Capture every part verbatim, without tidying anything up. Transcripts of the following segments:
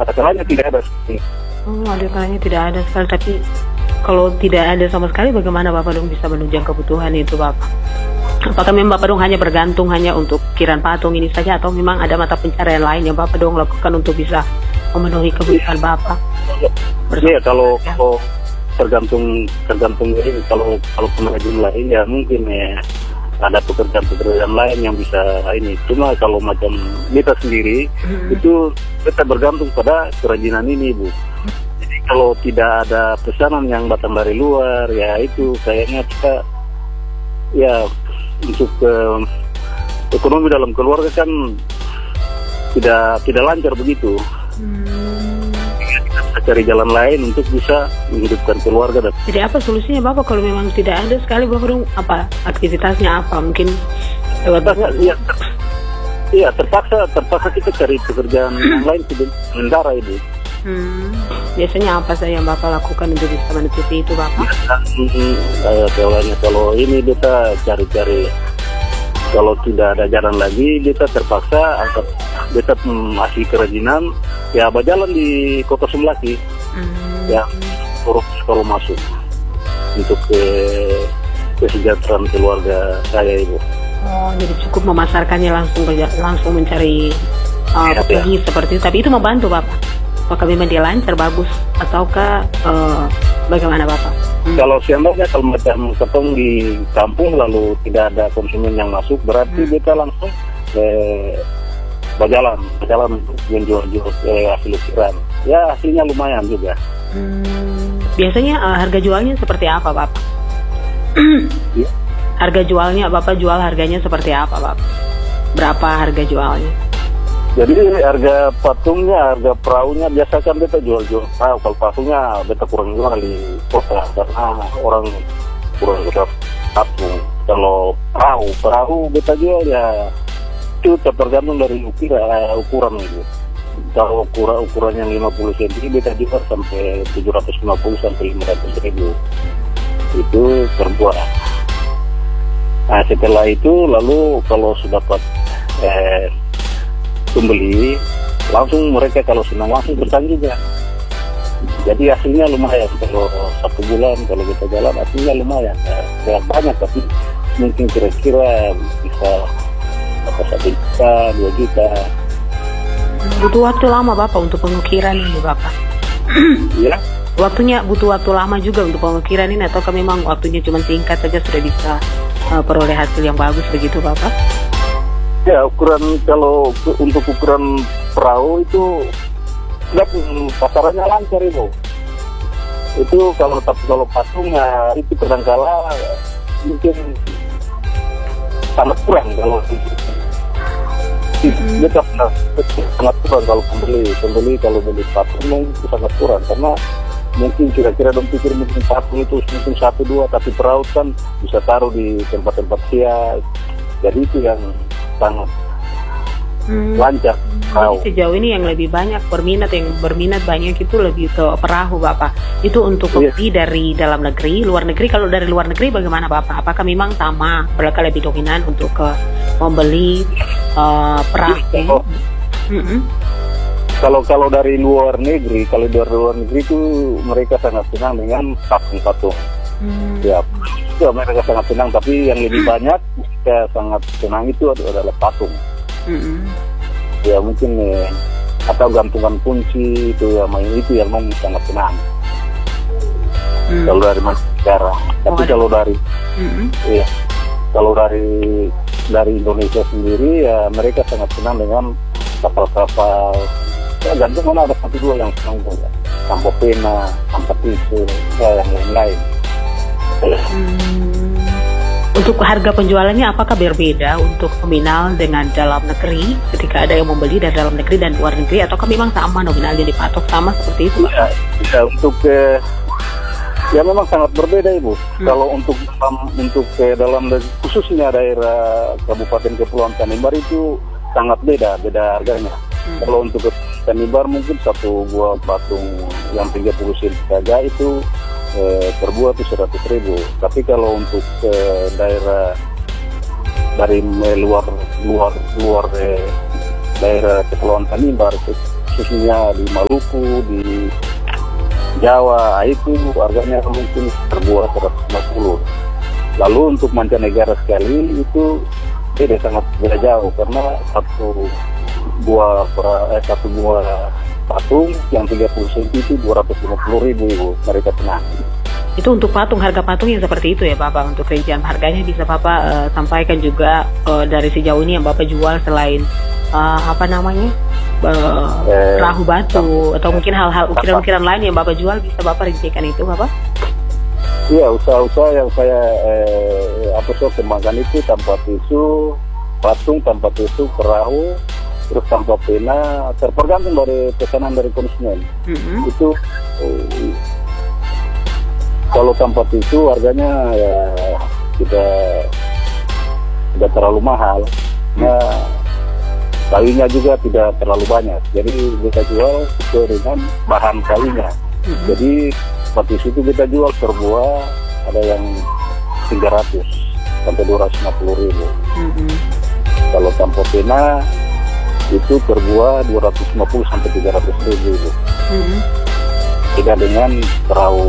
Masalahnya tidak ada. Oh, ada kalanya tidak ada sekali. Tapi kalau tidak ada sama sekali, bagaimana Bapak dong bisa menunjang kebutuhan itu Bapak? Apakah memang Bapak dong hanya bergantung hanya untuk ukiran patung ini saja, atau memang ada mata pencarian lain yang Bapak dong lakukan untuk bisa memenuhi kebutuhan Bapak? Iya, kalau, kalau tergantung tergantung ini, kalau kalau pengrajin lain ya mungkin ya ada pekerjaan-pekerjaan lain yang bisa ini. Cuma kalau macam kita sendiri hmm. itu kita bergantung pada kerajinan ini, Bu. Jadi kalau tidak ada pesanan yang datang dari luar, ya itu kayaknya kita ya untuk uh, ekonomi dalam keluarga kan tidak tidak lancar begitu. Hmm. Kita bisa cari jalan lain untuk bisa menghidupkan keluarga. Jadi apa solusinya Bapak kalau memang tidak ada sekali Bapak dong apa aktivitasnya apa mungkin lewat Bapak? Iya, ter, iya terpaksa terpaksa kita cari pekerjaan yang lain sementara ini. Hmm. Biasanya apa saja yang Bapak lakukan untuk bisa menutupi itu Bapak? Ya, kalau kalau ini kita cari-cari, kalau tidak ada jalan lagi kita terpaksa angkat, kita masih kerajinan ya berjalan di Kota Sumlaki hmm. ya urus kalau masuk untuk ke kesejahteraan keluarga saya Ibu. Oh, jadi cukup memasarkannya langsung langsung mencari uh, ya, petinggi ya. Seperti itu. Tapi itu membantu Bapak? Apakah memang dia lancar, bagus, ataukah uh, bagaimana Bapak? Hmm. Kalau siangnya kalau macam ketemu di kampung lalu tidak ada konsumen yang masuk, berarti hmm. kita langsung eh, berjalan, berjalan untuk menjual-jual eh, hasil ukiran. Ya hasilnya lumayan juga. Hmm. Biasanya uh, harga jualnya seperti apa Bapak? Ya. Harga jualnya Bapak jual harganya seperti apa Bapak? Berapa harga jualnya? Jadi harga patungnya, harga perahunya biasa kan beta jual-jual perahu. Kalau patungnya beta kurang jual di kota karena orang kurang jual patung. Kalau perahu, perahu beta jual ya itu tergantung dari ukuran, ukuran itu. Kalau ukuran ukurannya lima puluh sentimeter beta jual sampai tujuh ratus lima puluh sampai lima ratus ribu. Itu per buah. Nah setelah itu lalu kalau sudah dapat eh, pembeli langsung mereka kalau senang langsung bertanya juga. Jadi hasilnya lumayan kalau satu bulan kalau kita jalan hasilnya lumayan. Ya, banyak tapi mungkin kira-kira bisa apa satu juta, dua juta. Butuh waktu lama Bapak untuk pengukiran ini Bapak? Iya. Waktunya butuh waktu lama juga untuk pengukiran ini ataukah memang waktunya cuma singkat saja sudah bisa uh, peroleh hasil yang bagus begitu Bapak? Ya ukuran kalau untuk ukuran perahu itu nggak pasarannya lancar Ibu. Itu kalau tapi kalau patungnya itu kadang-kala mungkin sangat kurang kalau hmm. itu sangat kurang kalau pembeli pembeli kalau beli patung itu sangat kurang karena mungkin kira-kira dong pikir mungkin patung itu mungkin satu dua tapi perahu kan bisa taruh di tempat-tempat hias. Jadi itu yang sangat hmm. lancar. Jadi sejauh ini yang lebih banyak berminat yang berminat banyak itu lebih ke perahu Bapak. Itu untuk pembeli yeah. dari dalam negeri, luar negeri. Kalau dari luar negeri bagaimana Bapak? Apakah memang sama mereka lebih dominan untuk ke membeli uh, perahu? Yeah. Mm-hmm. Kalau kalau dari luar negeri, kalau dari luar negeri itu mereka sangat senang dengan patung-patung. Hmm. Ya, ya, mereka sangat senang. Tapi yang lebih banyak mereka sangat senang itu adalah patung. Hmm. Ya mungkin ya, atau gantungan kunci itu ya, itu yang memang sangat senang. Hmm. Kalau dari negara. Tapi oh, kalau dari, hmm. ya, kalau dari dari Indonesia sendiri ya mereka sangat senang dengan kapal-kapal. Ya, gantungan ada satu dua yang senang juga. Sampo pena, sampo tisu, ya, yang lain-lain. Hmm. Untuk harga penjualannya apakah berbeda untuk nominal dengan dalam negeri ketika ada yang membeli dari dalam negeri dan luar negeri ataukah memang sama nominalnya dipatok sama seperti itu? Ya, ya untuk eh, ya memang sangat berbeda Ibu. Hmm. Kalau untuk dalam, untuk eh, dalam khususnya daerah Kabupaten Kepulauan Tanimbar itu sangat beda beda harganya. Hmm. Kalau untuk Tanimbar mungkin satu buah patung yang tiga puluh sentimeter saja itu Eh, per buah itu seratus ribu. Tapi kalau untuk eh, daerah dari eh, luar luar luar eh, daerah Kepulauan Tanimbar itu khususnya di Maluku, di Jawa, itu harganya mungkin per buah seratus lima puluh. Lalu untuk mancanegara sekali itu beda, sangat beda jauh, karena satu buah eh, satu buah patung yang tiga puluh sentimeter itu dua ratus lima puluh ribu Ibu, mereka tenang. Itu untuk patung, harga patung yang seperti itu ya Bapak. Untuk rincian harganya bisa Bapak uh, sampaikan juga uh, dari sejauh ini yang Bapak jual selain uh, apa namanya uh, eh, perahu batu atau mungkin hal-hal ukiran-ukiran lain yang Bapak jual, bisa Bapak rincikan itu Bapak? Iya, usaha-usaha yang saya eh, apa so kembangkan itu tanpa tisu, patung tanpa tisu, perahu, terus tanpa pena, tergantung dari pesanan dari konsumen. Mm-hmm. Itu eh, kalau tanpa tisu harganya ya tidak tidak terlalu mahal. Nah, kayunya juga tidak terlalu banyak. Jadi kita jual sesuai dengan bahan kayunya. Mm-hmm. Jadi tanpa tisu itu kita jual per buah ada yang tiga ratus sampai dua ratus lima puluh ribu. Mm-hmm. Kalau tanpa pena itu per buah dua ratus lima puluh sampai tiga ratus ribu. Mm-hmm. Tidak dengan perahu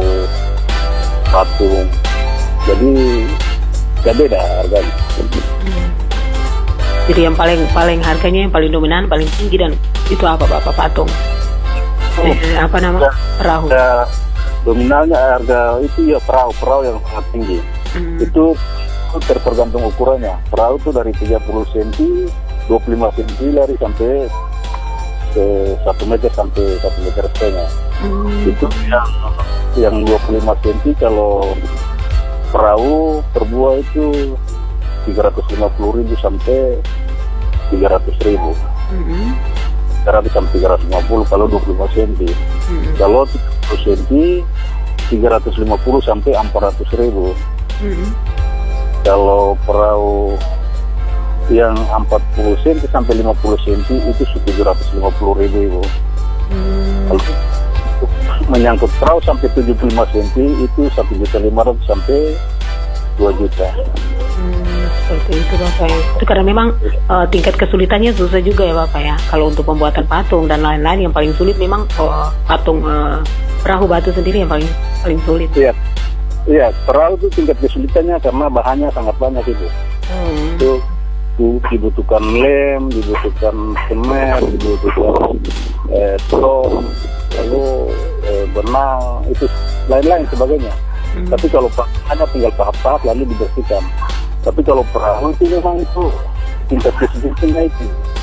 patung, jadi gak beda harganya. Hmm. Jadi yang paling paling harganya yang paling dominan, paling tinggi dan itu apa Bapak? Patung? Oh, eh, apa nama? Ya, perahu. Ya, dominannya harga itu ya perahu, perahu yang sangat tinggi. Hmm. Itu tergantung ukurannya. Perahu itu dari tiga puluh sentimeter, dua puluh lima sentimeter lari sampai ke satu meter sampai satu meter setengah. Hmm. Itu yang yang dua puluh lima sentimeter kalau perahu per buah itu tiga ratus lima puluh ribu sampai tiga ratus ribu. Mm-hmm. tiga ratus sampai tiga ratus lima puluh kalau dua puluh lima sentimeter. Mm-hmm. Kalau tiga puluh sentimeter tiga ratus lima puluh sampai empat ratus ribu. Mm-hmm. Kalau perahu yang empat puluh sentimeter sampai lima puluh sentimeter itu tujuh ratus lima puluh ribu Ibu. Mm-hmm. Kalau menyangkut perahu sampai tujuh puluh lima sentimeter itu satu juta lima ratus sampai dua juta. Hmm, seperti itu Bapak ya. Itu karena memang uh, tingkat kesulitannya susah juga ya Bapak ya. Kalau untuk pembuatan patung dan lain-lain yang paling sulit memang uh, patung uh, perahu batu sendiri yang paling paling sulit. Iya, iya perahu itu tingkat kesulitannya karena bahannya sangat banyak itu. Hmm. Itu dibutuhkan lem, dibutuhkan semen, dibutuhkan eh, tong, lalu eh, benang, itu lain-lain sebagainya. Hmm. Tapi kalau pakannya tinggal tahap-tahap lalu dibersihkan. Tapi kalau perahu itu memang itu tingkat kesulitannya itu.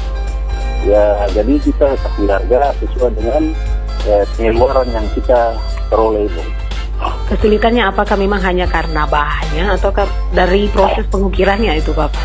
Ya, jadi kita kasih harga sesuai dengan eh, pengeluaran yang kita peroleh itu. Kesulitannya apakah memang hanya karena bahannya atau dari proses pengukirannya itu Bapak?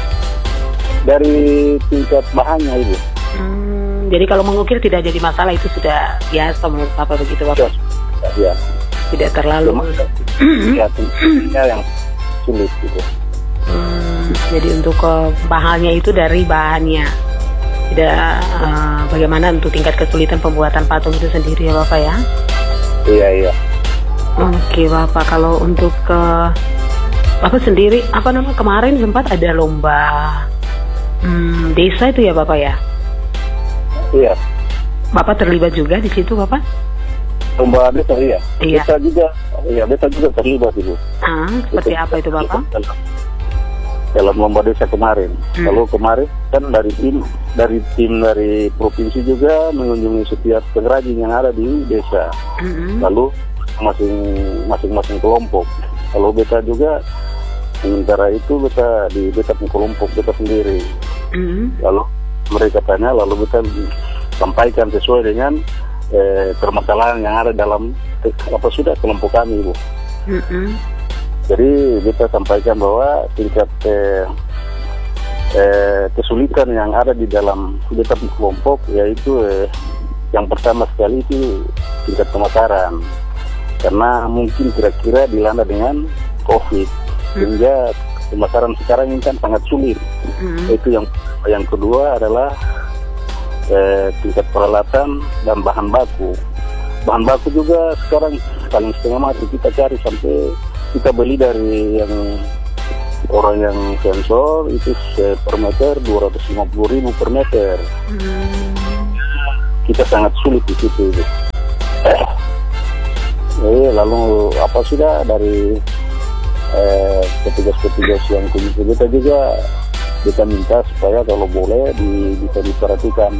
Dari tingkat bahannya itu. Hmm, jadi kalau mengukir tidak jadi masalah, itu sudah biasa menurut Bapak begitu Bapak? Ya. Tidak terlalu. Ya, yang sulit gitu. Hmm, jadi untuk uh, bahannya itu dari bahannya. Tidak uh, bagaimana untuk tingkat kesulitan pembuatan patung itu sendiri ya Bapak ya? Iya iya. Oke Bapak, kalau untuk ke uh, Bapak sendiri apa namanya kemarin sempat ada lomba hmm, desa itu ya Bapak ya? Iya. Bapak terlibat juga di situ Bapak? Lomba desa iya. Iya. Desa juga, iya desa juga terlibat Ibu. Ah, seperti apa itu Bapak? Dalam lomba desa kemarin. Hmm. Kalau kemarin kan dari tim dari tim dari provinsi juga mengunjungi setiap pengrajin yang ada di desa. Hmm. Lalu masing masing-masing kelompok. Kalau beta juga sementara itu beta di beta kelompok beta sendiri. Hmm. Lalu mereka tanya, lalu beta sampaikan sesuai dengan eh, permasalahan yang ada dalam apa sudah kelompok kami Ibu. Hmm. Jadi kita sampaikan bahwa tingkat eh, eh, kesulitan yang ada di dalam kita kelompok yaitu eh, yang pertama sekali itu tingkat pemasaran, karena mungkin kira-kira dilanda dengan COVID sehingga pemasaran sekarang ini kan sangat sulit. Mm-hmm. Itu yang yang kedua adalah eh, tingkat peralatan dan bahan baku. Bahan baku juga sekarang paling setengah mati kita cari sampai kita beli dari yang orang yang sensor itu per meter dua ratus lima puluh ribu per meter. Hmm. kita sangat sulit di situ. Gitu. Eh, lalu apa sudah dari eh, petugas-petugas yang kunjung kita juga kita minta supaya kalau boleh di, bisa diperhatikan.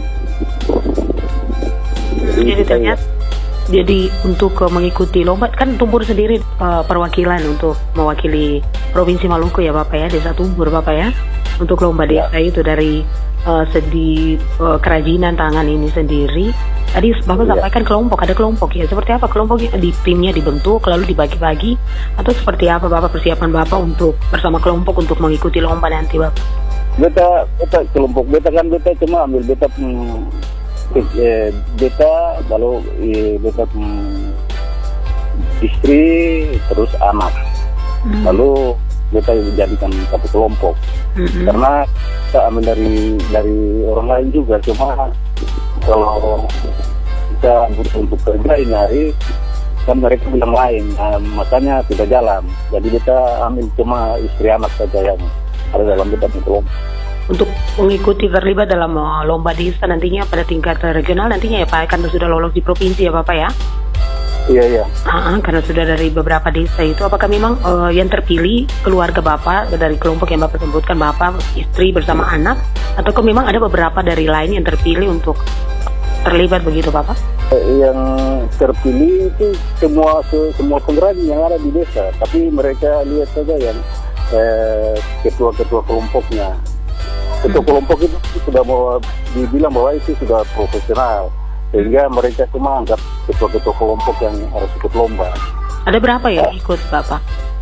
Jadi, jadi ternyata jadi untuk uh, mengikuti lomba kan Tumbur sendiri uh, perwakilan untuk mewakili Provinsi Maluku ya Bapak ya, Desa Tumbur Bapak ya, untuk lomba desa ya. Itu dari uh, segi uh, kerajinan tangan ini sendiri. Tadi Bapak ya. Sampaikan kelompok, ada kelompok ya. Seperti apa kelompoknya? Di timnya dibentuk lalu dibagi-bagi atau seperti apa Bapak persiapan Bapak untuk bersama kelompok untuk mengikuti lomba nanti Bapak? Beta, beta kelompok beta kan beta cuma ambil beta hmm, eh, beta lalu eh, beta hmm, istri terus anak, hmm. lalu beta jadikan satu kelompok, hmm. karena kita ambil dari dari orang lain juga, cuma kalau kita butuh untuk kerja ini hari kan mereka bilang lain, nah, makanya tidak jalan. Jadi kita ambil cuma istri anak saja yang ada dalam beta kelompok. Untuk mengikuti terlibat dalam uh, lomba desa nantinya pada tingkat regional nantinya ya Pak, karena sudah lolos di provinsi ya Bapak ya? Iya iya. Uh, karena sudah dari beberapa desa itu, apakah memang uh, yang terpilih keluarga Bapak dari kelompok yang Bapak sebutkan, Bapak, istri bersama anak, ataukah memang ada beberapa dari lain yang terpilih untuk terlibat begitu Bapak? Yang terpilih itu semua se, semua pengrajin yang ada di desa, tapi mereka lihat saja yang eh, ketua-ketua kelompoknya. Ketua hmm. kelompok itu sudah mau dibilang bahwa itu sudah profesional, sehingga mereka cuma anggap ketua-ketua kelompok yang harus ikut lomba. Ada berapa yang ikut Bapak?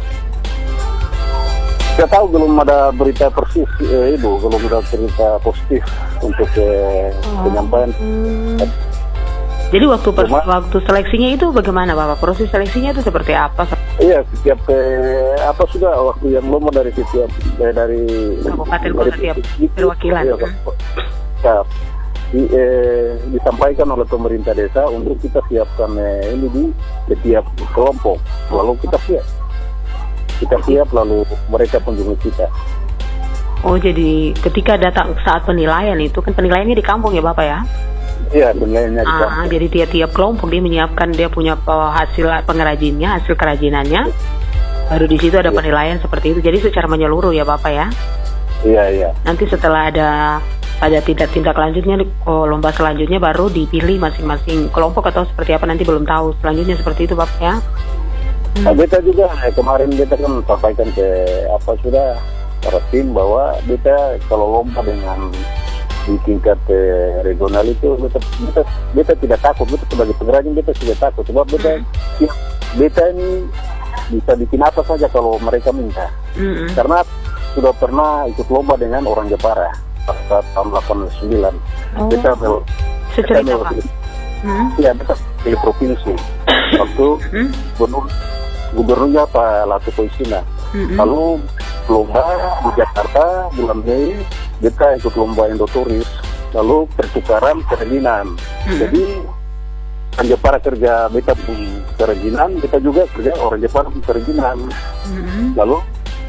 Saya tahu belum ada berita persis, eh, Ibu, belum ada berita positif untuk eh, oh. penyampaian. Hmm. Jadi waktu per, waktu seleksinya itu bagaimana Bapak? Proses seleksinya itu seperti apa? Iya, setiap eh, apa sudah waktu yang lomba dari setiap eh, dari kabupaten kota setiap perwakilan. Iya, ya, di, eh, disampaikan oleh pemerintah desa untuk kita siapkan eh, ini di setiap kelompok. Lalu kita siap, kita siap lalu mereka kunjungi kita. Oh, jadi ketika datang saat penilaian itu kan penilaiannya di kampung ya Bapak ya? Iya, penilaiannya di kampung. Ah, jadi tiap-tiap kelompok dia menyiapkan, dia punya hasil pengrajinnya, hasil kerajinannya. Baru di situ ada penilaian seperti itu. Jadi secara menyeluruh ya Bapak ya? Iya, iya. Nanti setelah ada pada tindak tindak lanjutnya, oh, lomba selanjutnya baru dipilih masing-masing kelompok atau seperti apa nanti belum tahu. Selanjutnya seperti itu Bapak ya? Hmm. Nah, beta juga eh, kemarin beta kan sampaikan ke apa sudah para tim bahwa beta kalau lomba dengan di tingkat eh, regional itu beta, beta, beta tidak takut, beta sebagai pengrajin beta tidak takut, sebab beta ya, beta ini bisa bikin apa saja kalau mereka minta. Mm-hmm. Karena sudah pernah ikut lomba dengan orang Jepara pada tahun delapan puluh sembilan. Oh. Beta mel, beta mel, mm-hmm. ya beta di provinsi waktu mm-hmm. gubernur gubernurnya Pak Latuko Isina. Mm-hmm. Lalu lomba di Jakarta bulan Mei, kita ikut lomba Indoturis, lalu pertukaran kerajinan. Mm-hmm. Jadi orang Jepara kerja beta pun kerajinan, kita juga kerja orang Jepara pun kerajinan. Mm-hmm. Lalu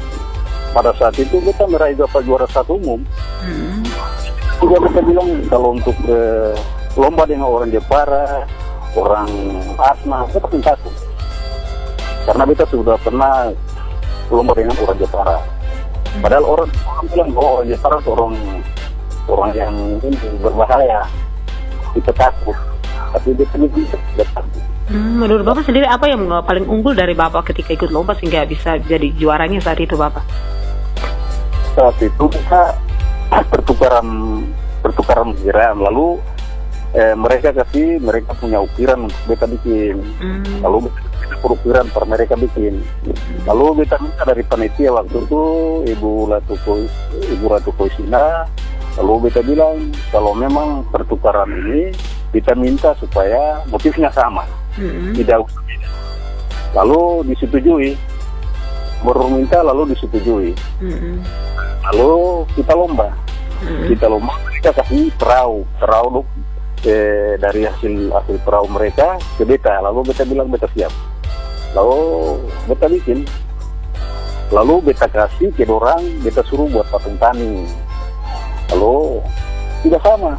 pada saat itu kita meraih dapat juara satu umum. Mm-hmm. Juga kita bilang kalau untuk eh, lomba dengan orang Jepara, orang Asma, kita pun takut. Karena kita sudah pernah lomba dengan orang Jepara. Padahal orang, orang bilang bahwa orang Jepara itu orang orang yang ini berbahaya. Kita takut. Tapi dia sendiri tidak takut. Hmm, menurut Bapak sendiri apa yang paling unggul dari Bapak ketika ikut lomba sehingga bisa jadi juaranya saat itu Bapak? Saat itu kita pertukaran pertukaran ukiran, lalu eh, mereka kasih mereka punya ukiran untuk beta bikin. Hmm. Lalu ukiran per mereka bikin. Lalu kita minta dari panitia waktu itu Ibu Latuko Ibu Latuko Isina, lalu kita bilang kalau memang pertukaran ini kita minta supaya motifnya sama, mm-hmm. tidak usah beda. Lalu disetujui, baru minta lalu disetujui. Mm-hmm. Lalu kita lomba, mm-hmm. kita lomba mereka kasih perahu, perahu eh, dari hasil hasil perahu mereka ke beta. Lalu beta bilang beta siap. Lalu beta bikin, lalu beta kasih ke orang, beta suruh buat patung tani. Lalu tidak sama.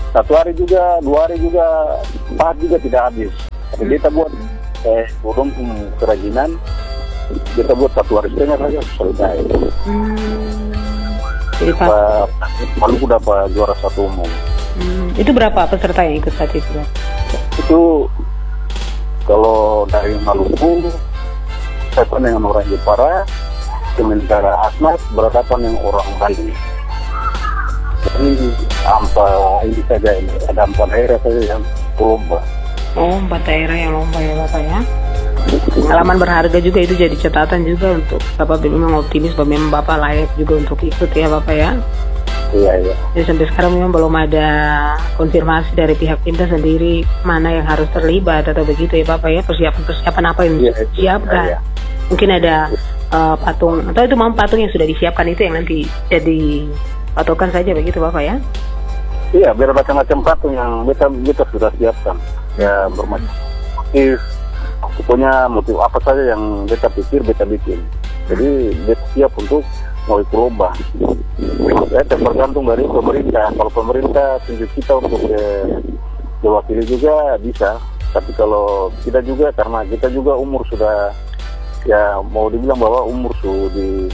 satu hari juga, dua hari juga, empat juga tidak habis. Tapi Hmm. kita buat eh udang kerajinan, kita buat satu hari setengah saja selesai. Hmm. Jadi Pak, Pak Maluku dapat juara satu umum. hmm, itu berapa peserta yang ikut saat itu, Pak? Itu kalau dari Maluku, saya pernah dengan orang Jepara, sementara Asmat berhadapan dengan orang Bali. Jadi apa ini saja ini ada empat daerah saja yang lomba. Oh, empat daerah yang lomba ya Bapak ya. Pengalaman berharga juga itu jadi catatan juga untuk Bapak, memang optimis bahwa memang Bapak layak juga untuk ikut ya Bapak ya. Iya, iya. Jadi sampai sekarang memang belum ada konfirmasi dari pihak Pinda sendiri mana yang harus terlibat atau begitu ya Bapak ya, persiapan-persiapan apa yang Iya, disiapkan. iya. Mungkin ada uh, patung atau itu memang patung yang sudah disiapkan itu yang nanti jadi patokan saja begitu Bapak ya. Iya, biar macam-macam patung yang kita kita sudah siapkan. Ya bermacam motif, pokoknya motif apa saja yang kita pikir kita bikin. Jadi kita siap untuk mau ikut lomba. Ya tergantung dari pemerintah. Kalau pemerintah tunjuk kita untuk eh, diwakili juga bisa. Tapi kalau kita juga, karena kita juga umur sudah, ya mau dibilang bahwa umur sudah di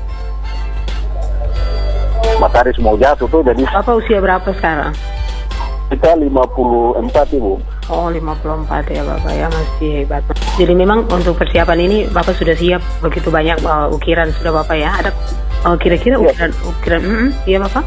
matahari mau jatuh tuh, jadi Bapak usia berapa sekarang? kita lima puluh empat Ibu. Oh, lima puluh empat ya Bapak ya, masih hebat. Jadi memang untuk persiapan ini Bapak sudah siap begitu banyak uh, ukiran sudah Bapak ya. Ada uh, kira-kira Iya. ukiran ukiran mm, iya Bapak?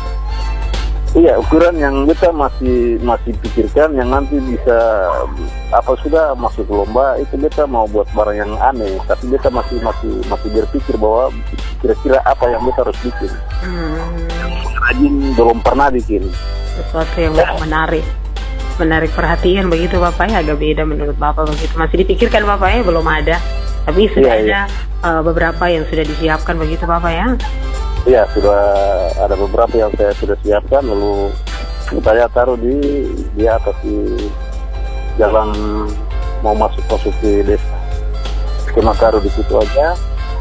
Iya, ukuran yang kita masih masih pikirkan yang nanti bisa apa sudah masuk lomba itu kita mau buat barang yang aneh, tapi kita masih masih masih berpikir bahwa kira-kira apa yang kita harus bikin. Hmm, Rajin belum pernah bikin. sesuatu yang menarik. Menarik perhatian begitu Bapak ya, agak beda menurut Bapak begitu. Masih dipikirkan Bapak ya, belum ada. Tapi sudah Iya, ada iya. uh, beberapa yang sudah disiapkan begitu Bapak ya. Iya, sudah ada beberapa yang saya sudah siapkan, lalu saya taruh di di atas di jalan mau masuk masuk ke desa. Cuma taruh di situ aja.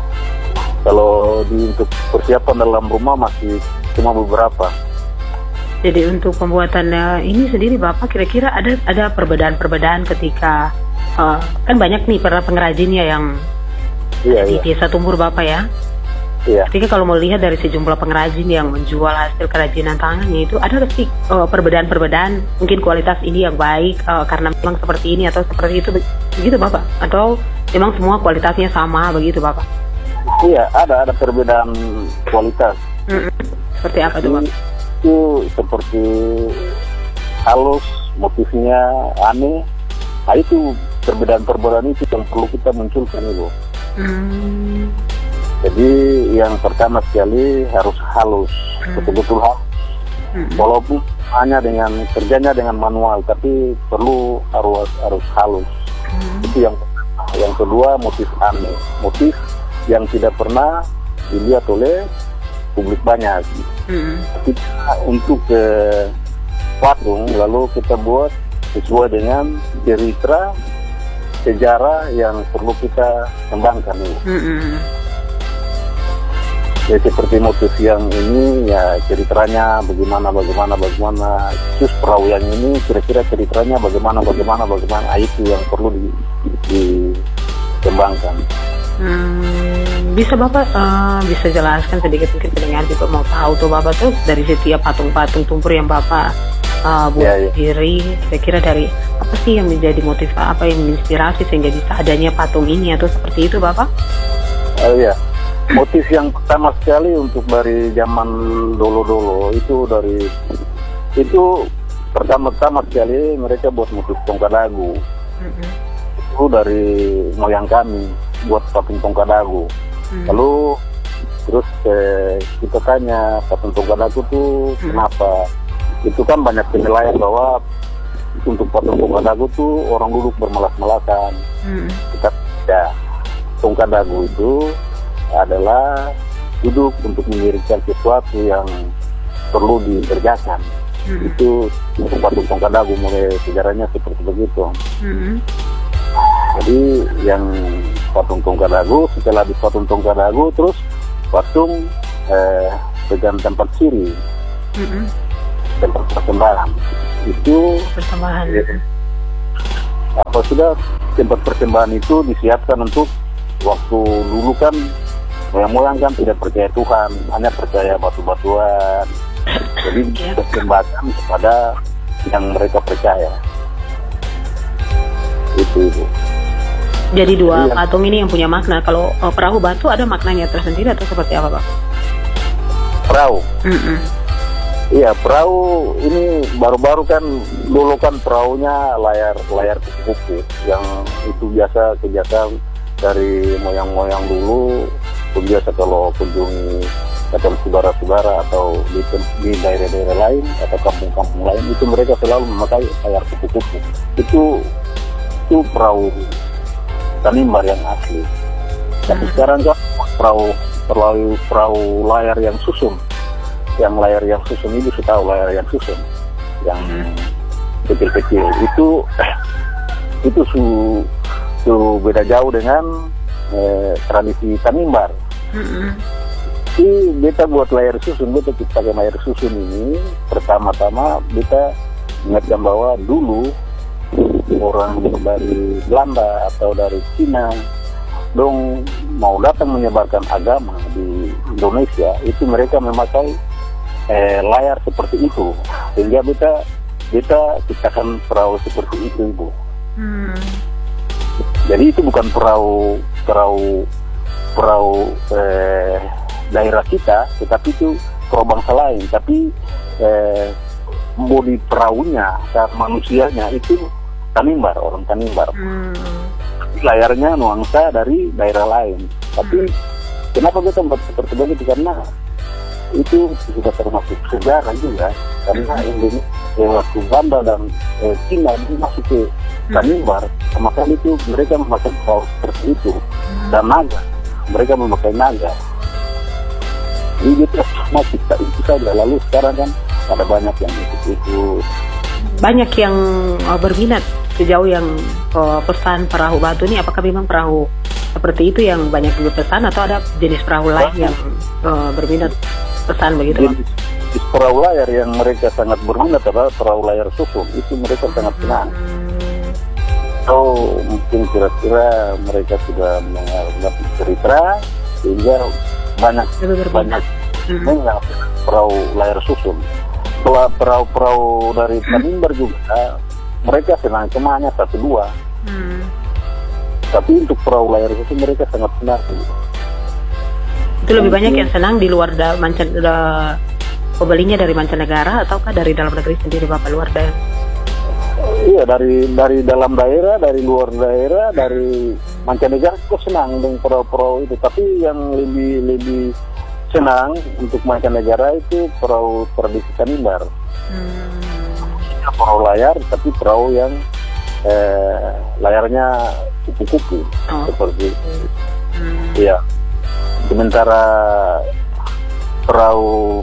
Kalau di untuk persiapan dalam rumah masih cuma beberapa. Jadi untuk pembuatannya ini sendiri Bapak kira-kira ada ada perbedaan-perbedaan ketika uh, kan banyak nih para pengrajinnya yang Iya, di iya. desa Tumbur Bapak ya. Iya. Ketika kalau mau lihat dari sejumlah pengrajin yang menjual hasil kerajinan tangannya itu ada pasti uh, perbedaan-perbedaan, mungkin kualitas ini yang baik uh, karena memang seperti ini atau seperti itu begitu Bapak, atau memang semua kualitasnya sama begitu Bapak? Iya, ada ada perbedaan kualitas. Mm-mm. Seperti apa tuh Bapak? Itu seperti halus, motifnya aneh. Nah itu perbedaan-perbedaan itu yang perlu kita munculkan Ibu. Hmm. Jadi yang pertama sekali harus halus, Hmm. betul-betul halus. Hmm. Walaupun hanya dengan kerjanya dengan manual, tapi perlu harus harus halus. Hmm. Itu yang pertama. Yang kedua motif aneh, motif yang tidak pernah dilihat oleh publik banyak. Hmm. Kita untuk ke patung lalu kita buat sesuai dengan cerita sejarah yang perlu kita kembangkan ini. Hmm. Ya seperti motif yang ini ya ceritanya bagaimana bagaimana bagaimana, terus perahu yang ini kira-kira ceritanya bagaimana bagaimana bagaimana, ah, itu yang perlu di, dikembangkan. Hmm, bisa Bapak uh, bisa jelaskan sedikit mungkin pendengar juga mau tahu tuh Bapak tuh dari setiap patung-patung tumpur yang Bapak uh, buat Ya, ya. sendiri, kira-kira dari apa sih yang menjadi motif, apa yang menginspirasi sehingga bisa adanya patung ini atau seperti itu Bapak? Oh iya, motif yang pertama sekali untuk dari zaman dulu-dulu itu dari itu pertama-tama sekali mereka buat motif tongkat dagu. Mm-hmm. Itu dari moyang kami buat patung tongkat dagu. Hmm. Lalu terus eh, kita tanya patung tongkat dagu tuh Hmm. kenapa? Itu kan banyak penilaian bahwa untuk patung tongkat dagu tuh orang duduk bermalas-malasan. Hmm. Kita ya tongkat dagu itu adalah duduk untuk mengirimkan sesuatu yang perlu dikerjakan. Hmm. Itu untuk patung tongkat dagu mulai sejarahnya seperti begitu. Hmm. Jadi yang patung tongkat dagu, setelah di patung tongkat dagu terus patung eh, pegang tempat siri. Hmm. tempat persembahan. Itu Persembahan. eh, apa sudah tempat persembahan itu disiapkan untuk waktu dulu kan moyang-moyang kan tidak percaya Tuhan, hanya percaya batu-batuan. Jadi Yep. persembahkan kepada yang mereka percaya. Itu Ibu. Jadi dua Iya. patung ini yang punya makna. Kalau uh, perahu batu ada maknanya tersendiri atau seperti apa, Pak? Perahu. Mm-mm. Iya, perahu ini baru-baru kan dulu kan perahunya layar layar kupu-kupu yang itu biasa kebiasaan dari moyang-moyang dulu. Itu biasa kalau kunjungi atau saudara-saudara atau di, di daerah-daerah lain atau kampung-kampung lain itu mereka selalu memakai layar kupu-kupu. Itu itu perahu Tanimbar yang asli. Tapi Hmm. sekarang kan perahu perahu perahu layar yang susun. Yang layar yang susun itu sudah tahu layar yang susun, yang kecil-kecil itu itu su, su beda jauh dengan eh, tradisi Tanimbar. Mm-mm. Jadi beta buat layar susun, beta ciptakan layar susun ini pertama-tama beta ingatkan bahwa dulu orang dari Belanda atau dari Cina dong mau datang menyebarkan agama di Indonesia, itu mereka memakai eh, layar seperti itu, sehingga beta beta ciptakan perahu seperti itu, Ibu. Hmm. Jadi itu bukan perahu perahu perahu eh, daerah kita, tetapi itu perahu bangsa lain. Tapi eh, bodi perahunya, manusianya itu Tanimbar, orang Tanimbar. Hmm. Layarnya nuansa dari daerah lain. Tapi kenapa kita membuat seperti itu? Karena itu sudah termasuk sejarah juga. Karena Indonesia waktu Belanda dan eh, Cina itu masuk ke Tanimbar, maka itu mereka memakai perahu seperti itu. Dan naga, mereka memakai naga. Ini kita cuma kita itu saja. Lalu sekarang kan ada banyak yang ikut-ikut. Banyak yang uh, berminat sejauh yang uh, pesan perahu batu ini. Apakah memang perahu seperti itu yang banyak berpesan atau ada jenis perahu lain yang uh, berminat pesan begitu, Pak? Jenis, jenis perahu layar yang mereka sangat berminat adalah perahu layar susun. Itu mereka sangat senang. Oh, mungkin kira-kira mereka sudah mengalami cerita sehingga banyak Lebih berminat. banyak Hmm. mengenal perahu layar susun. Kalau perahu-perahu dari Tanimbar juga mereka senang cuma hanya satu dua. Hmm. Tapi untuk perahu layar susun mereka sangat senang. Itu lebih banyak yang senang di luar da, mancan, da, pembelinya dari mancanegara ataukah dari dalam negeri sendiri, Bapak, luar daerah? Iya, dari dari dalam daerah, dari luar daerah, dari mancanegara kok senang dengan perahu-perahu itu. Tapi yang lebih lebih senang untuk mancanegara itu perahu tradisi Tanimbar. Hmm. Perahu layar, tapi perahu yang eh, layarnya kupu-kupu Oh. seperti Hmm. iya. Sementara perahu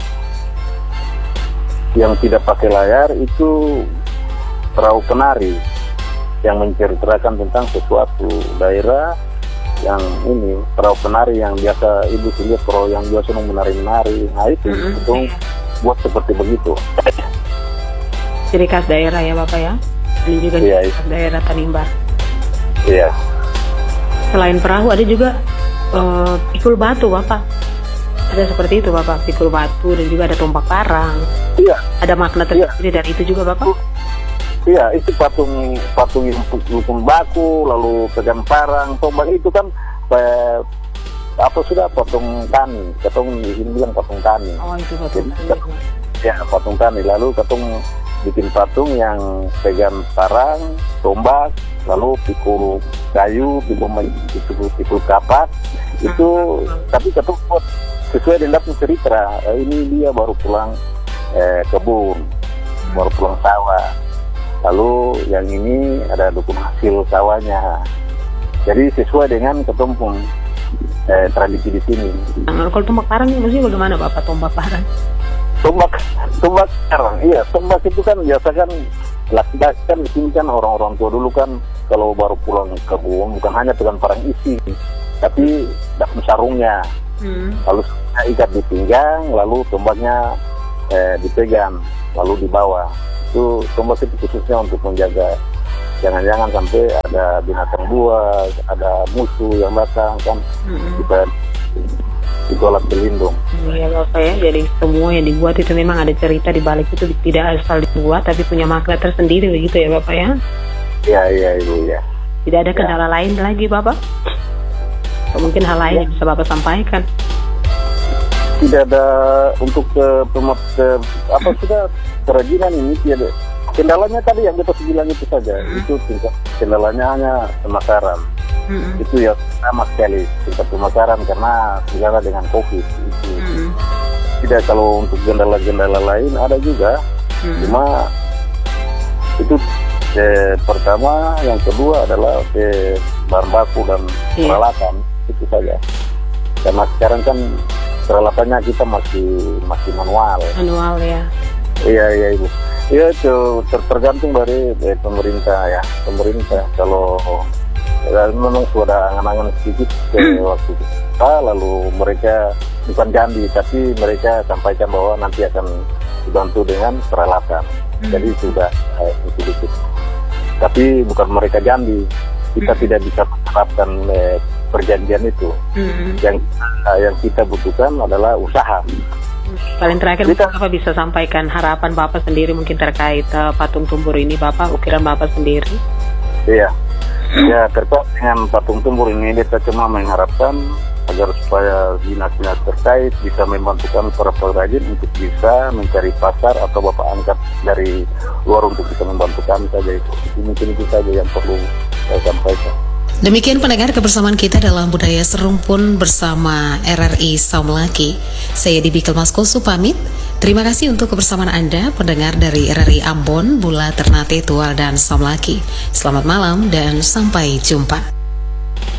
yang tidak pakai layar itu perahu penari yang menceritakan tentang sesuatu daerah yang ini perahu penari yang biasa ibu lihat perahu yang biasa menari-menari. Nah itu Mm-hmm. itu buat seperti begitu. Ciri khas daerah ya, Bapak ya? Ini juga Iya, ciri khas daerah Tanimbar. Iya. Selain perahu ada juga uh, pikul batu, Bapak. Ada seperti itu, Bapak, pikul batu, dan juga ada tombak parang. Iya. Ada makna tersendiri dari itu juga, Bapak? Iya, itu patung patung yang hukum baku, lalu pegang parang, tombak itu kan eh, apa sudah patung tani, ketong di sini bilang patung tani. Oh, itu patung Jadi, tani. ya patung tani, lalu ketong bikin patung yang pegang parang, tombak, lalu pikul kayu, pikul pikul, pikul kapak, itu tapi ketong buat sesuai dengan cerita. Eh, ini dia baru pulang eh, kebun, baru pulang sawah. Lalu yang ini ada dukun hasil sawahnya. Jadi sesuai dengan ketumpung eh, tradisi di sini. Nah, kalau tombak parang ini maksudnya bagaimana, Bapak, tombak parang? Tombak, tombak parang, iya. Tombak itu kan biasa kan laki-laki kan di sini kan orang-orang tua dulu kan kalau baru pulang kebun bukan hanya pegang parang isi, tapi dalam sarungnya. Hmm. Lalu ikat di pinggang, lalu tombaknya eh, dipegang. lalu dibawa. Itu tombak itu khususnya untuk menjaga jangan-jangan sampai ada binatang buas, ada musuh yang datang kan, mm-hmm. kita itu alat pelindung. Iya Bapak ya, jadi semua yang dibuat itu memang ada cerita di balik itu, tidak asal dibuat tapi punya makna tersendiri begitu ya Bapak ya? Iya iya Ibu ya. Tidak ada kendala ya. lain lagi Bapak? Atau mungkin hal lain ya. yang bisa Bapak sampaikan? Tidak ada untuk ke, pemat, ke apa sudah kerajinan ini tidak. Kendalanya tadi yang kita bilang itu saja, mm-hmm. itu tingkat kendalanya hanya pemasaran. Mm-hmm. Itu ya sama sekali tingkat pemasaran karena bicara dengan COVID itu. Mm-hmm. Tidak, kalau untuk kendala-kendala lain ada juga, mm-hmm. cuma itu eh, pertama, yang kedua adalah eh, bahan baku dan yeah. peralatan itu saja. Karena sekarang kan peralatannya kita masih masih manual. Manual ya. Iya iya Ibu. Iya itu ter tergantung dari eh, pemerintah ya. Pemerintah kalau ya, memang sudah angan-angan sedikit ke waktu kita, lalu mereka bukan janji tapi mereka sampaikan bahwa nanti akan dibantu dengan peralatan. Hmm. Jadi sudah eh, sedikit. Tapi bukan mereka janji. Kita hmm. tidak bisa mengharapkan eh, perjanjian itu. Hmm. Yang eh, yang kita butuhkan adalah usaha. Paling terakhir kita, Bapak bisa sampaikan harapan Bapak sendiri mungkin terkait uh, patung tumbur ini Bapak, ukiran Bapak sendiri. Iya, ya terkait dengan patung tumbur ini kita cuma mengharapkan agar supaya dinas-dinas terkait bisa membantukan para pengrajin untuk bisa mencari pasar atau Bapak angkat dari luar untuk bisa membantukan saja itu. Mungkin itu saja yang perlu saya sampaikan. Demikian pendengar kebersamaan kita dalam Budaya Serumpun bersama R R I Saumlaki. Saya Dibi Kelmaskosu pamit. Terima kasih untuk kebersamaan Anda pendengar dari R R I Ambon, Bula, Ternate, Tual, dan Saumlaki. Selamat malam dan sampai jumpa.